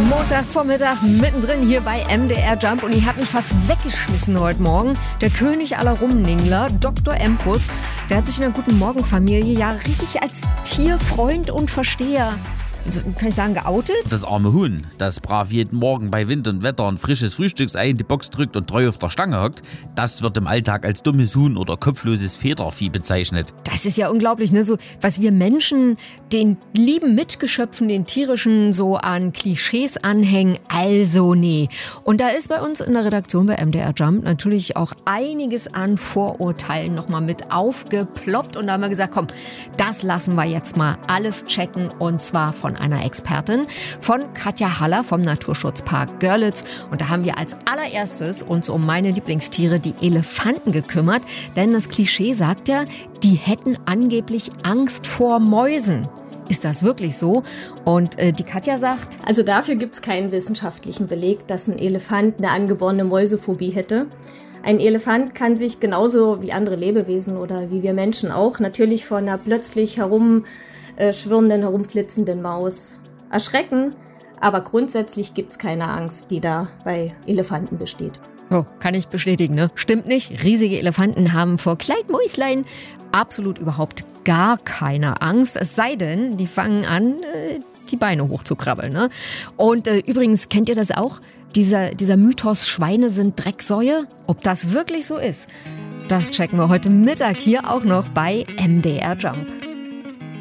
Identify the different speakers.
Speaker 1: Montagvormittag mittendrin hier bei MDR Jump und ich habe mich fast weggeschmissen heute Morgen. Der König aller Rumningler, Dr. Empus, der hat sich in der Guten Morgen Familie ja richtig als Tierfreund und Versteher, kann ich sagen, geoutet?
Speaker 2: Das arme Huhn, das brav jeden Morgen bei Wind und Wetter ein frisches Frühstücksei in die Box drückt und treu auf der Stange hockt, das wird im Alltag als dummes Huhn oder kopfloses Federvieh bezeichnet.
Speaker 1: Das ist ja unglaublich, ne? So, was wir Menschen den lieben Mitgeschöpfen, den tierischen, so an Klischees anhängen, also nee. Und da ist bei uns in der Redaktion bei MDR Jump natürlich auch einiges an Vorurteilen nochmal mit aufgeploppt. Und da haben wir gesagt, komm, das lassen wir jetzt mal alles checken und zwar von einer Expertin, von Katja Haller vom Naturschutzpark Görlitz. Und da haben wir als allererstes uns um meine Lieblingstiere, die Elefanten, gekümmert. Denn das Klischee sagt ja, die hätten angeblich Angst vor Mäusen. Ist das wirklich so? Und die Katja sagt...
Speaker 3: Also dafür gibt es keinen wissenschaftlichen Beleg, dass ein Elefant eine angeborene Mäusephobie hätte. Ein Elefant kann sich genauso wie andere Lebewesen oder wie wir Menschen auch natürlich vor einer plötzlich herumschwirrenden, herumflitzenden Maus erschrecken. Aber grundsätzlich gibt es keine Angst, die da bei Elefanten besteht.
Speaker 1: Oh, kann ich bestätigen, ne? Stimmt nicht. Riesige Elefanten haben vor Kleidmäuslein absolut überhaupt gar keine Angst. Es sei denn, die fangen an, die Beine hochzukrabbeln, ne? Und übrigens, kennt ihr das auch? Dieser Mythos, Schweine sind Drecksäue? Ob das wirklich so ist, das checken wir heute Mittag hier auch noch bei MDR Jump.